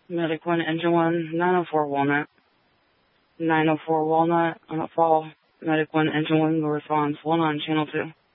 Medic 1, Engine 1, 904 Walnut. 904 Walnut on a fall. Medic 1, Engine 1, response 1 on Channel 2.